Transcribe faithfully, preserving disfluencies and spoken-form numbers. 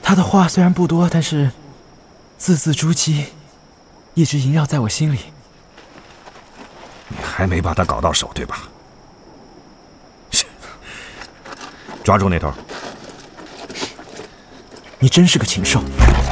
他的话虽然不多，但是字字珠玑，一直萦绕在我心里。 你还没把他搞到手，对吧？抓住那头！ 你真是个禽兽！